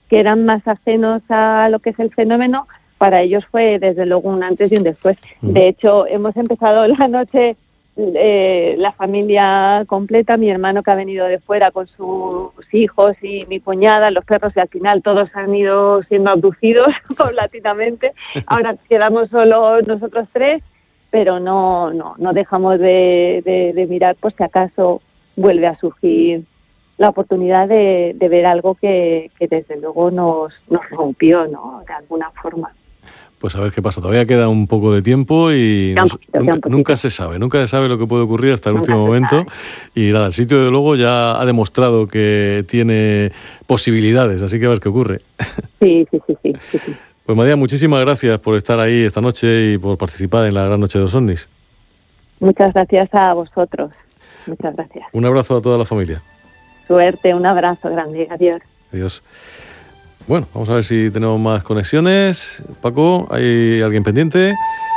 que eran más ajenos a lo que es el fenómeno, para ellos fue desde luego un antes y un después. De hecho, hemos empezado la noche, la familia completa, mi hermano que ha venido de fuera con sus hijos y mi cuñada, los perros, y al final todos han ido siendo abducidos paulatinamente. Ahora quedamos solo nosotros tres, pero no dejamos de mirar, pues si acaso vuelve a surgir la oportunidad de ver algo que desde luego nos rompió, ¿no?, de alguna forma. Pues a ver qué pasa. Todavía queda un poco de tiempo y nunca se sabe lo que puede ocurrir hasta el último momento. Y nada, el sitio de luego ya ha demostrado que tiene posibilidades, así que a ver qué ocurre. Sí. Pues María, muchísimas gracias por estar ahí esta noche y por participar en la Gran Noche de los OVNIs. Muchas gracias a vosotros. Muchas gracias. Un abrazo a toda la familia. Suerte, un abrazo grande. Adiós. Adiós. Bueno, vamos a ver si tenemos más conexiones. Paco, ¿hay alguien pendiente?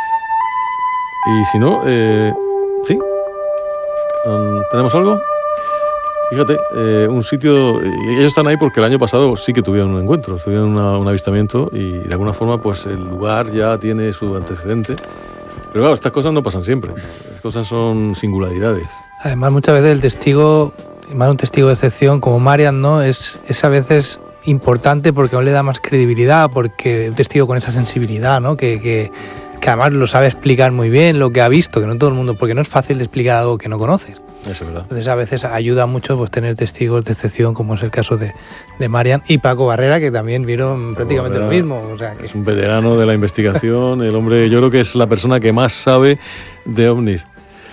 Y si no, ¿sí? ¿Tenemos algo? Fíjate, un sitio... Ellos están ahí porque el año pasado sí que tuvieron un encuentro, tuvieron un avistamiento y de alguna forma pues el lugar ya tiene su antecedente. Pero claro, estas cosas no pasan siempre. Las cosas son singularidades. Además, muchas veces el testigo, más un testigo de excepción como Marian, ¿no? Es a veces importante porque aún le da más credibilidad, porque un testigo con esa sensibilidad, ¿no? Que además lo sabe explicar muy bien lo que ha visto, que no todo el mundo, porque no es fácil de explicar algo que no conoces. Eso es verdad. Entonces a veces ayuda mucho pues tener testigos de excepción, como es el caso de Marian y Paco Barrera, que también vieron prácticamente lo mismo. O sea, que... Es un veterano de la investigación, el hombre, yo creo que es la persona que más sabe de ovnis.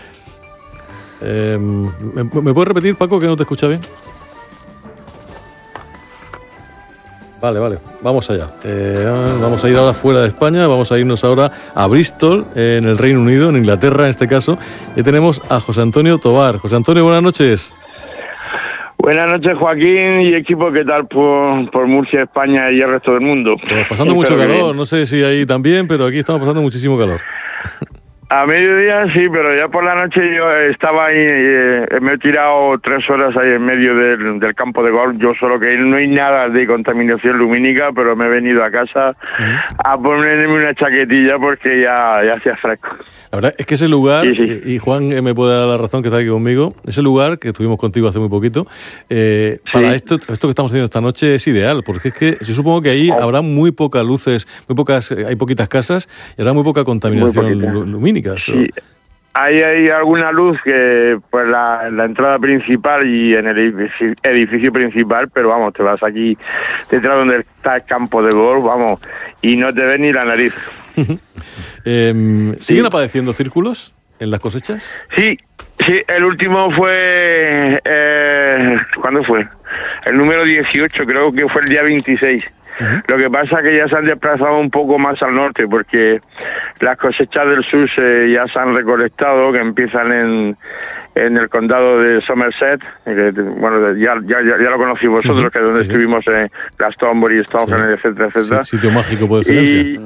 ¿Me puedes repetir, Paco, que no te escucha bien? Vale, vamos allá. Vamos a ir ahora fuera de España, vamos a irnos ahora a Bristol, en el Reino Unido, en Inglaterra en este caso. Y tenemos a José Antonio Tobar. José Antonio, buenas noches. Buenas noches, Joaquín y equipo, ¿qué tal por Murcia, España y el resto del mundo? Pues pasando mucho calor, no sé si ahí también, pero aquí estamos pasando muchísimo calor. A mediodía sí, pero ya por la noche yo estaba ahí, me he tirado 3 horas ahí en medio del campo de golf, yo solo que no hay nada de contaminación lumínica, pero me he venido a casa a ponerme una chaquetilla porque ya hacía fresco. La verdad es que ese lugar, sí. y Juan me puede dar la razón que está aquí conmigo, ese lugar que estuvimos contigo hace muy poquito, para esto que estamos haciendo esta noche es ideal, porque es que yo supongo que ahí habrá muy pocas luces, hay poquitas casas y habrá muy poca contaminación lumínica. Sí. Ahí hay alguna luz que pues la entrada principal y en el edificio principal, pero vamos, te vas aquí detrás donde está el campo de golf, vamos, y no te ves ni la nariz. ¿Siguen apareciendo círculos en las cosechas? Sí, el último fue... ¿cuándo fue? El número 18, creo que fue el día 26. Lo que pasa es que ya se han desplazado un poco más al norte porque las cosechas del sur ya se han recolectado, que empiezan en el condado de Somerset, que, bueno, ya lo conocéis vosotros, que es donde estuvimos en Glastonbury, Stonehenge, etcétera. Sí, sitio mágico por excelencia.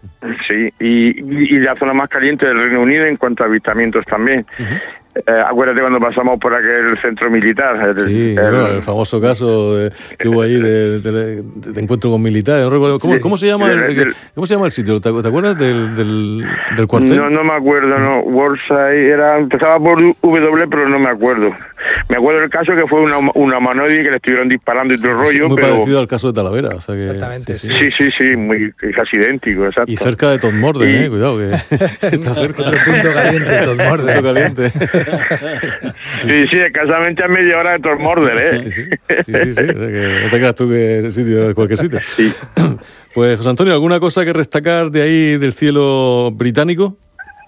Y la zona más caliente del Reino Unido en cuanto a avistamientos también. Acuérdate cuando pasamos por aquel centro militar. El famoso caso que hubo ahí de encuentro con militares. No recuerdo, ¿cómo se llama el sitio? ¿Te acuerdas del cuartel? No me acuerdo, no. Worldside empezaba por W, pero no me acuerdo. Me acuerdo del caso que fue una humanoide que le estuvieron disparando y todo el rollo. Muy parecido al caso de Talavera. O sea que, exactamente, sí, muy casi idéntico, exacto. Y cerca de Todmorden, cuidado, que está cerca. Otro punto caliente, Todmorden. Punto caliente. Sí, escasamente a media hora de Todmorden, Sí. No te creas tú que ese sitio es cualquier sitio. Sí. Pues, José Antonio, ¿alguna cosa que destacar de ahí, del cielo británico?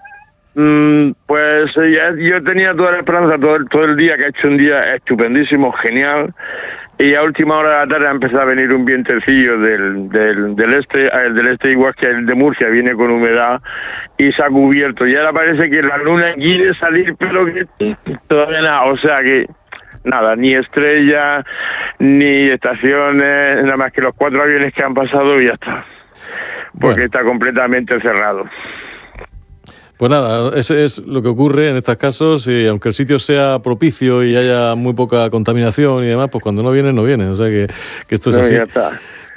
Pues yo tenía toda la esperanza todo el día, que ha hecho un día estupendísimo, genial, y a última hora de la tarde ha empezado a venir un vientecillo del este, igual que el de Murcia, viene con humedad y se ha cubierto, y ahora parece que la luna quiere salir, pero que todavía nada, o sea que nada, ni estrellas, ni estaciones, nada más que los 4 aviones que han pasado y ya está, porque está completamente cerrado. Pues nada, eso es lo que ocurre en estos casos, y aunque el sitio sea propicio y haya muy poca contaminación y demás, pues cuando no vienen, no vienen. O sea que esto es así. Ya está.